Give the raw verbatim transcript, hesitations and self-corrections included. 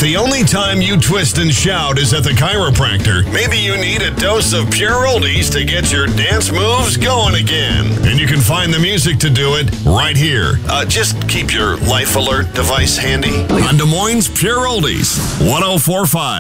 the only time you twist and shout is at the chiropractor, maybe you need a dose of pure oldies to get your dance moves going again. And you can find the music to do it right here. Uh, just keep your Life Alert device handy on Des Moines Pure Oldies, one oh four point five.